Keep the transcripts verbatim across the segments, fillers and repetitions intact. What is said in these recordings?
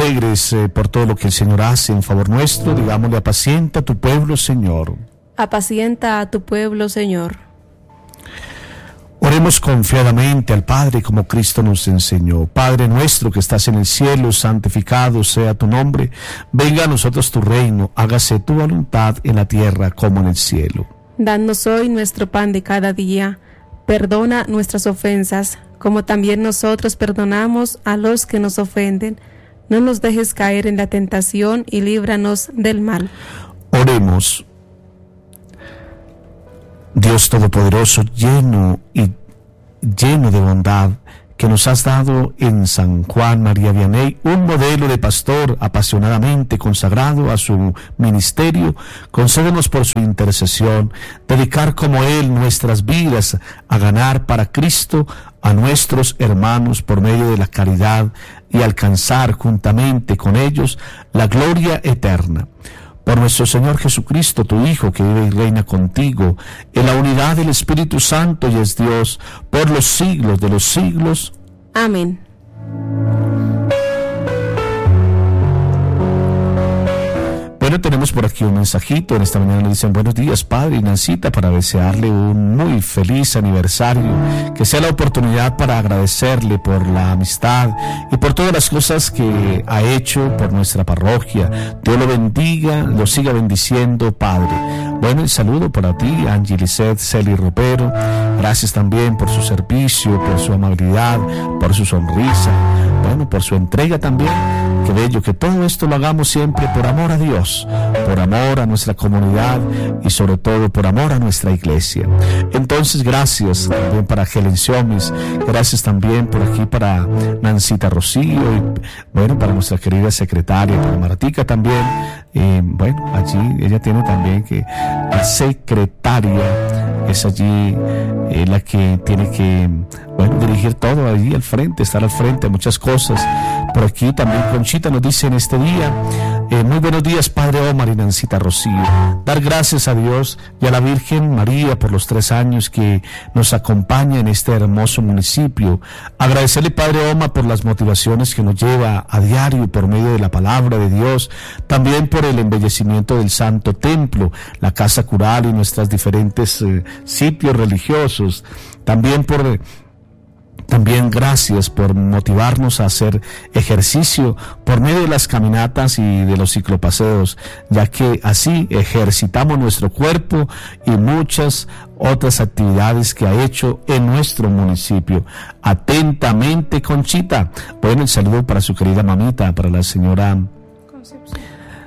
alegres eh, por todo lo que el Señor hace en favor nuestro, digámosle: apacienta a tu pueblo, Señor. Apacienta a tu pueblo, Señor. Oremos confiadamente al Padre como Cristo nos enseñó. Padre nuestro que estás en el cielo, santificado sea tu nombre. Venga a nosotros tu reino, hágase tu voluntad en la tierra como en el cielo. Danos hoy nuestro pan de cada día. Perdona nuestras ofensas, como también nosotros perdonamos a los que nos ofenden. No nos dejes caer en la tentación y líbranos del mal. Oremos. Dios Todopoderoso, lleno y lleno de bondad, que nos has dado en San Juan María Vianney un modelo de pastor apasionadamente consagrado a su ministerio, concédenos por su intercesión dedicar como él nuestras vidas a ganar para Cristo a nuestros hermanos por medio de la caridad y alcanzar juntamente con ellos la gloria eterna. Por nuestro Señor Jesucristo, tu Hijo, que vive y reina contigo, en la unidad del Espíritu Santo y es Dios, por los siglos de los siglos. Amén. Bueno, tenemos por aquí un mensajito. En esta mañana le dicen: buenos días, padre y Nancita, para desearle un muy feliz aniversario, que sea la oportunidad para agradecerle por la amistad y por todas las cosas que ha hecho por nuestra parroquia. Dios lo bendiga, lo siga bendiciendo, padre. Bueno, el saludo para ti, Angie Lisset Celi Ropero. Gracias también por su servicio, por su amabilidad, por su sonrisa, bueno, por su entrega también. Qué bello que todo esto lo hagamos siempre por amor a Dios, por amor a nuestra comunidad y sobre todo por amor a nuestra iglesia. Entonces, gracias también para Helen Siomis, gracias también por aquí para Nancita Rocío y bueno, para nuestra querida secretaria, para Martica también. Eh, bueno, allí ella tiene también que la secretaria es allí eh, la que tiene que, bueno, dirigir todo allí al frente, estar al frente de muchas cosas. Por aquí también Conchita nos dice en este día: eh, muy buenos días, Padre Omar y Nancita Rocío. Dar gracias a Dios y a la Virgen María por los tres años que nos acompaña en este hermoso municipio. Agradecerle, Padre Omar, por las motivaciones que nos lleva a diario por medio de la palabra de Dios. También por el embellecimiento del Santo Templo, la Casa Cural y nuestros diferentes eh, sitios religiosos. También por... Eh, También gracias por motivarnos a hacer ejercicio por medio de las caminatas y de los ciclopaseos, ya que así ejercitamos nuestro cuerpo y muchas otras actividades que ha hecho en nuestro municipio. Atentamente, Conchita. Bueno, el saludo para su querida mamita, para la señora Concepción.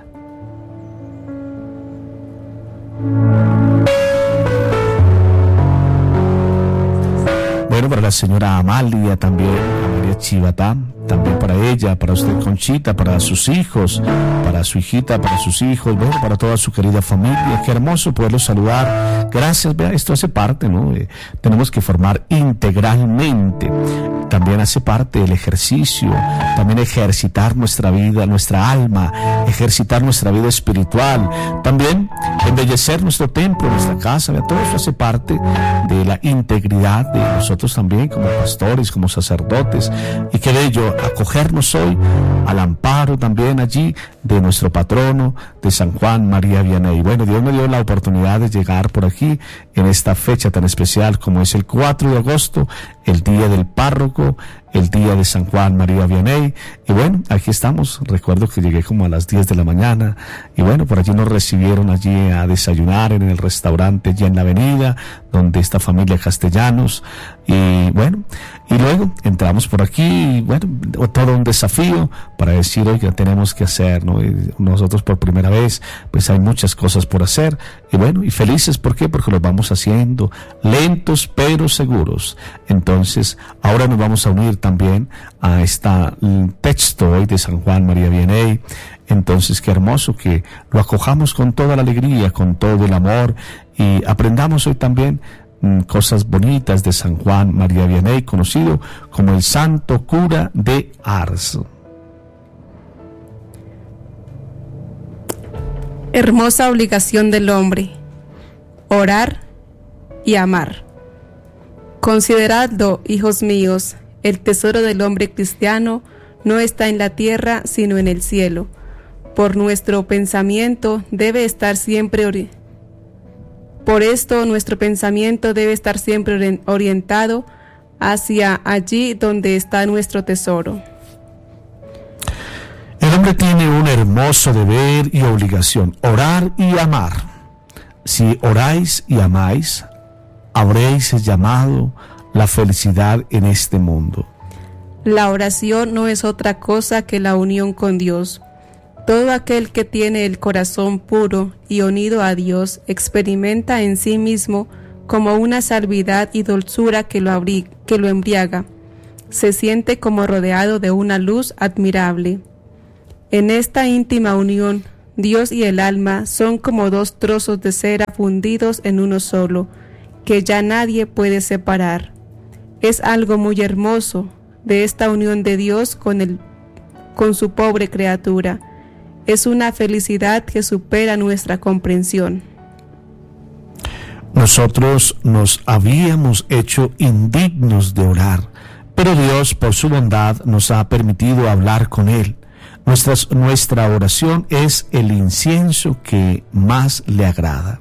Bueno, para la señora Amalia también, Amalia Chivatá, también para ella, para usted, Conchita, para sus hijos, para su hijita, para sus hijos, bueno, para toda su querida familia. Qué hermoso poderlos saludar. Gracias, vea, esto hace parte, ¿no? Eh, tenemos que formar integralmente. También hace parte el ejercicio, también ejercitar nuestra vida, nuestra alma, ejercitar nuestra vida espiritual, también embellecer nuestro templo, nuestra casa, vea, todo eso hace parte de la integridad de nosotros también como pastores, como sacerdotes. Y qué bello acogernos hoy al amparo también allí de nuestro patrono, de San Juan María Vianney. Bueno, Dios me dio la oportunidad de llegar por aquí en esta fecha tan especial como es el cuatro de agosto, el día del párroco, el día de San Juan María Vianney. Y bueno, aquí estamos. Recuerdo que llegué como a las diez de la mañana y bueno, por allí nos recibieron allí a desayunar en el restaurante allí en la avenida donde esta familia Castellanos. Y bueno, y luego entramos por aquí y bueno, todo un desafío para decir: oiga, tenemos que hacer, ¿no? Y nosotros por primera vez, pues hay muchas cosas por hacer. Y bueno, y felices, ¿por qué? Porque lo vamos haciendo lentos pero seguros. Entonces, ahora nos vamos a unir también a este texto hoy de San Juan María Vianney. Entonces, qué hermoso que lo acojamos con toda la alegría, con todo el amor, y aprendamos hoy también mm, cosas bonitas de San Juan María Vianney, conocido como el Santo Cura de Ars. Hermosa obligación del hombre: orar y amar. Consideradlo, hijos míos, el tesoro del hombre cristiano no está en la tierra, sino en el cielo. Por nuestro pensamiento debe estar siempre ori- Por esto nuestro pensamiento debe estar siempre orientado hacia allí donde está nuestro tesoro. El hombre tiene un hermoso deber y obligación: orar y amar. Si oráis y amáis, habréis llamado la felicidad en este mundo. La oración no es otra cosa que la unión con Dios. Todo aquel que tiene el corazón puro y unido a Dios experimenta en sí mismo como una salvidad y dulzura que lo, abri- que lo embriaga. Se siente como rodeado de una luz admirable. En esta íntima unión, Dios y el alma son como dos trozos de cera fundidos en uno solo, que ya nadie puede separar. Es algo muy hermoso de esta unión de Dios con, el, con su pobre criatura. Es una felicidad que supera nuestra comprensión. Nosotros nos habíamos hecho indignos de orar, pero Dios, por su bondad, nos ha permitido hablar con Él. Nuestra, nuestra oración es el incienso que más le agrada.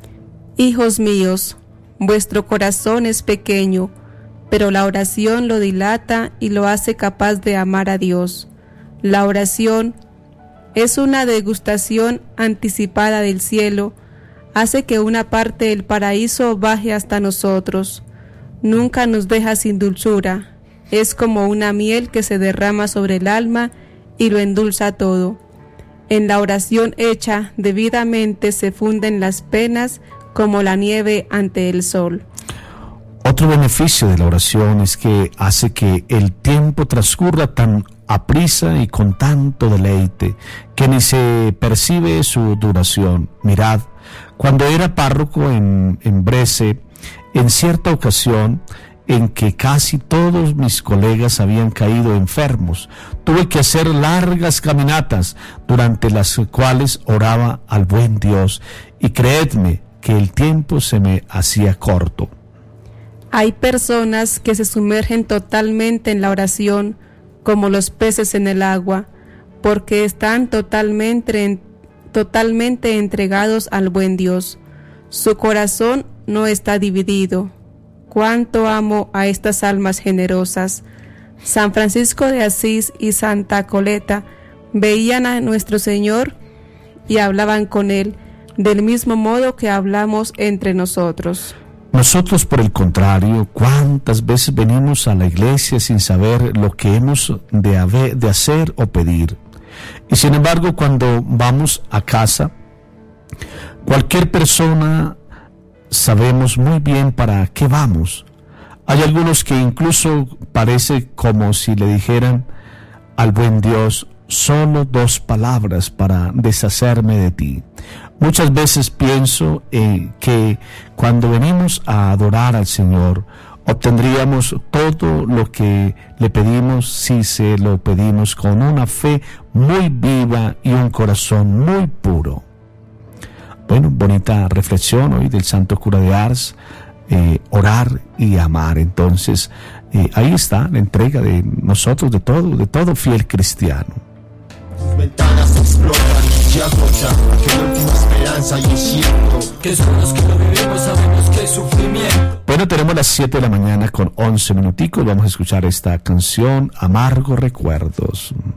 Hijos míos, vuestro corazón es pequeño, pero la oración lo dilata y lo hace capaz de amar a Dios. La oración es una degustación anticipada del cielo, hace que una parte del paraíso baje hasta nosotros. Nunca nos deja sin dulzura, es como una miel que se derrama sobre el alma y lo endulza todo. En la oración hecha debidamente se funden las penas como la nieve ante el sol. Otro beneficio de la oración es que hace que el tiempo transcurra tan aprisa y con tanto deleite que ni se percibe su duración. Mirad, cuando era párroco en, en Bresse, en cierta ocasión en que casi todos mis colegas habían caído enfermos, tuve que hacer largas caminatas durante las cuales oraba al buen Dios, y creedme que el tiempo se me hacía corto. Hay personas que se sumergen totalmente en la oración, como los peces en el agua, porque están totalmente, totalmente entregados al buen Dios. Su corazón no está dividido. Cuánto amo a estas almas generosas. San Francisco de Asís y Santa Coleta veían a nuestro Señor y hablaban con Él, del mismo modo que hablamos entre nosotros. Nosotros, por el contrario, ¿cuántas veces venimos a la iglesia sin saber lo que hemos de, haber, de hacer o pedir? Y sin embargo, cuando vamos a casa, cualquier persona sabemos muy bien para qué vamos. Hay algunos que incluso parece como si le dijeran al buen Dios: solo dos palabras para deshacerme de ti. Muchas veces pienso eh, que cuando venimos a adorar al Señor, obtendríamos todo lo que le pedimos si se lo pedimos con una fe muy viva y un corazón muy puro. Bueno, bonita reflexión hoy del Santo Cura de Ars, eh, orar y amar. Entonces, eh, ahí está la entrega de nosotros, de todo, de todo fiel cristiano. Sus ventanas explotan y agotan aquella última esperanza, y es cierto que son los que lo vivimos, sabemos que es sufrimiento. Bueno, tenemos las siete de la mañana con once minuticos. Vamos a escuchar esta canción, Amargos Recuerdos.